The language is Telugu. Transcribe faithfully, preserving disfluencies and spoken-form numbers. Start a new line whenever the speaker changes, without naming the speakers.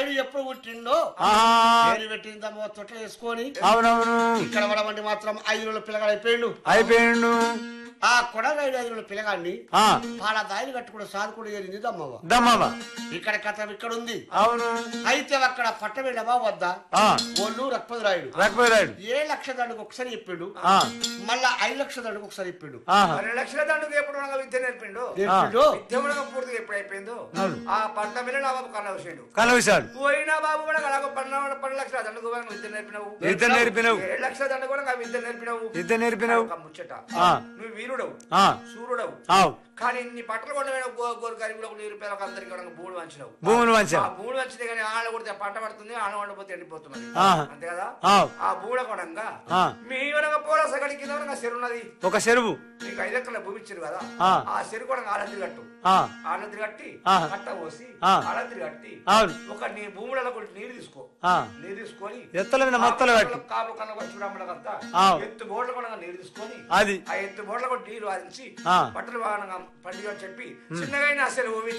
నాయుడు ఎప్పుడు పుట్టిండో పేరు పెట్టిందమ్మో తొట్ల వేసుకొని
అవునవును
ఇక్కడ వడమండి మాత్రం ఐదు రోజుల పిల్లగాడు అయిపోయిండు
అయిపోయిండు
ఆ కొడగాడు ఐదు రోజుల పిల్లగాడిని పాల దాయిలు కట్టుకుని సాదుకుడు ఏరింది దమ్మవ్వ
దమ్మవ్వ
ఇక్కడ కథ ఇక్కడ ఉంది
అవును
అయితే అక్కడ పట్ట వెళ్ళవా వద్దా ఒళ్ళు రక్పతిరాయుడు
రక్పతిరాయుడు
ఏ లక్ష దండుకు ఒకసారి చెప్పిండు మళ్ళా ఐదు లక్షల దండుకు ఒకసారి చెప్పిండు
రెండు లక్షల దండుకు ఎప్పుడు విద్య నేర్పిండు విద్య పూర్తిగా ఎప్పుడు అయిపోయిందో ఆ పంట మీద నా బాబు కళ్ళ విషయండు
కళ్ళ విషయాలు
పోయినా బాబు కూడా అలాగ పన్నెండు పన్నెండు లక్షల దండుకు విద్య నేర్పినావు
విద్య నేర్పినావు
ఏడు లక్షల దండు కూడా విద్య నేర్పినావు
విద్య నేర్పినావు
ముచ్చట నువ్వు వీరుడవు సూర్యుడవు కానీ ఇన్ని బట్టలు కొండ గోరు గరీబులకు నీరు రూపాయలకు అందరికి భూములు వంచినావు
భూములు వంచా
భూములు వంచితే కానీ ఆడ కొడితే పంట పడుతుంది ఆడ వండిపోతే ఎండిపోతున్నది అంతే కదా ఆ భూముల కొనంగా మీ వనక పోల సగడి కింద చెరువున్నది ఒక చెరువు మీకు ఐదు ఎకరాల భూమి ఇచ్చారు కదా ఆ చెరువు కూడా ఆడద్రి కట్టు ఆడద్రి కట్టి కట్ట పోసి ఆడద్రి కట్టి ఒక నీ భూములలో నీరు తీసుకో నీరు తీసుకొని ఎత్తుల మొత్తలు కాపు కన్నా చూడమ్మలంతా ఎత్తు బోర్ల కూడా నీరు తీసుకొని అది ఆ ఎత్తు బోర్ల కూడా నీరు ఆదించి బట్టలు వాహనంగా పండుగ చెప్పి చిన్నగా అసలు